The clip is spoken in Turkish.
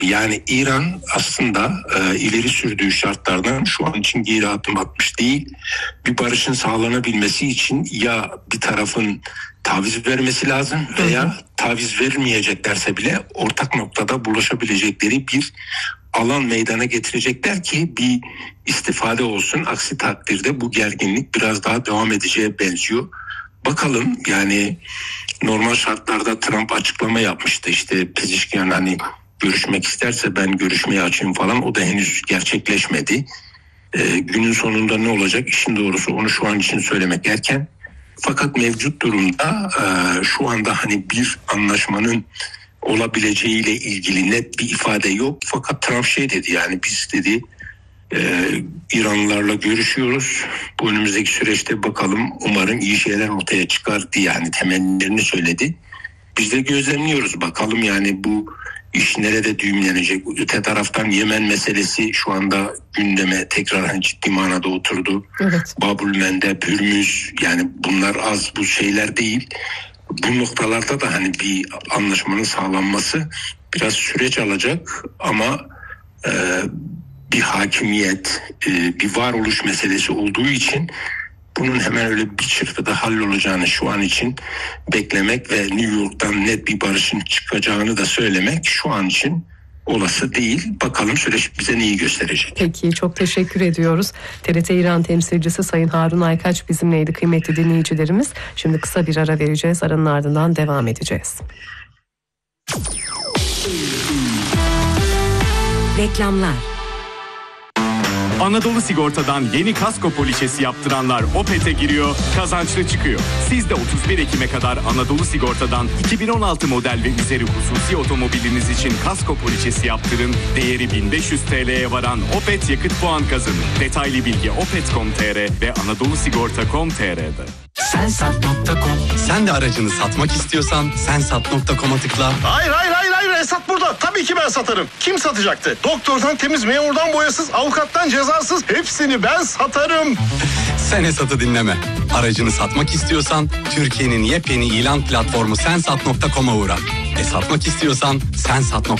Yani İran aslında ileri sürdüğü şartlardan şu an için geri adım atmış değil. Bir barışın sağlanabilmesi için ya bir tarafın taviz vermesi lazım veya taviz vermeyeceklerse bile ortak noktada buluşabilecekleri bir alan meydana getirecekler ki bir istifade olsun. Aksi takdirde bu gerginlik biraz daha devam edeceğe benziyor. Bakalım, yani normal şartlarda Trump açıklama yapmıştı, işte Pezeshkian hani görüşmek isterse ben görüşmeye açayım falan, o da henüz gerçekleşmedi. Günün sonunda ne olacak, işin doğrusu onu şu an için söylemek erken. Fakat mevcut durumda şu anda hani bir anlaşmanın olabileceğiyle ilgili net bir ifade yok. Fakat Trump şey dedi, yani biz dedi İranlılarla görüşüyoruz. Bu önümüzdeki süreçte bakalım, umarım iyi şeyler ortaya çıkar diye yani temennilerini söyledi. Biz de gözlemliyoruz bakalım, yani bu iş nerede düğümlenecek. Öte taraftan Yemen meselesi şu anda gündeme tekrar hani ciddi manada oturdu. Evet. Babülmendeb, Hürmüz, yani bunlar az bu şeyler değil. Bu noktalarda da hani bir anlaşmanın sağlanması biraz süreç alacak ama bir hakimiyet, bir varoluş meselesi olduğu için bunun hemen öyle bir çırpıda hallolacağını şu an için beklemek ve New York'tan net bir barışın çıkacağını da söylemek şu an için olası değil. Bakalım süreç bize neyi gösterecek. Peki, çok teşekkür ediyoruz. TRT İran temsilcisi Sayın Harun Aykaç bizimleydi kıymetli dinleyicilerimiz. Şimdi kısa bir ara vereceğiz. Aranın ardından devam edeceğiz. Reklamlar. Anadolu Sigorta'dan yeni kasko poliçesi yaptıranlar Opet'e giriyor, kazançlı çıkıyor. Siz de 31 Ekim'e kadar Anadolu Sigorta'dan 2016 model ve üzeri hususi otomobiliniz için kasko poliçesi yaptırın. Değeri 1500 TL'ye varan Opet yakıt puan kazanın. Detaylı bilgi opet.com.tr ve anadolusigorta.com.tr'de. Sensat.com. Sen de aracını satmak istiyorsan sensat.com'a tıkla. Hayır, Esat burada. Tabii ki ben satarım. Kim satacaktı? Doktordan temiz, memurdan boyasız, avukattan cezasız, hepsini ben satarım. Sen Esat'ı dinleme. Aracını satmak istiyorsan Türkiye'nin yepyeni ilan platformu sensat.com'a uğra. Satmak istiyorsan sensat.com.